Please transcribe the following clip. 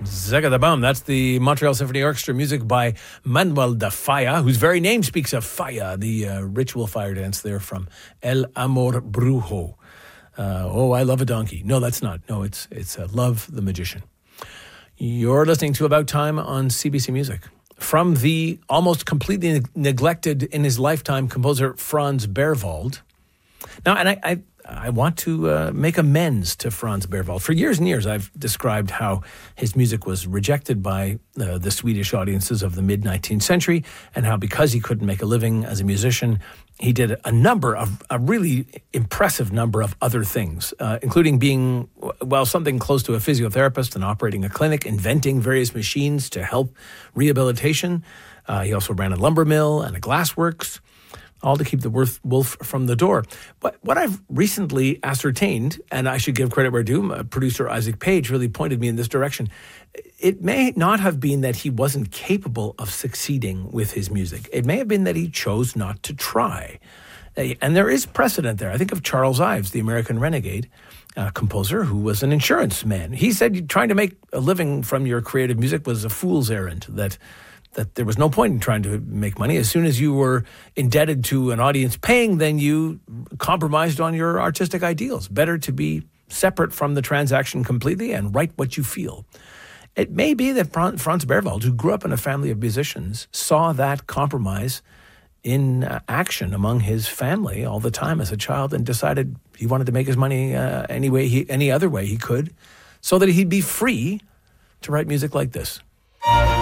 Zega da Bum. That's the Montreal Symphony Orchestra, music by Manuel da Falla, whose very name speaks of falla, the ritual fire dance there from El Amor Brujo. I Love a Donkey. No, that's not. No, it's Love the Magician. You're listening to About Time on CBC Music. From the almost completely neglected in his lifetime composer Franz Berwald. Now, and I want to make amends to Franz Berwald. For years and years, I've described how his music was rejected by the Swedish audiences of the mid-19th century, and how because he couldn't make a living as a musician, he did a really impressive number of other things, including being, something close to a physiotherapist and operating a clinic, inventing various machines to help rehabilitation. He also ran a lumber mill and a glassworks, all to keep the wolf from the door. But what I've recently ascertained, and I should give credit where due, producer Isaac Page really pointed me in this direction, it may not have been that he wasn't capable of succeeding with his music. It may have been that he chose not to try. And there is precedent there. I think of Charles Ives, the American renegade composer, who was an insurance man. He said trying to make a living from your creative music was a fool's errand, that there was no point in trying to make money. As soon as you were indebted to an audience paying, then you compromised on your artistic ideals. Better to be separate from the transaction completely and write what you feel. It may be that Franz Berwald, who grew up in a family of musicians, saw that compromise in action among his family all the time as a child and decided he wanted to make his money any other way he could so that he'd be free to write music like this.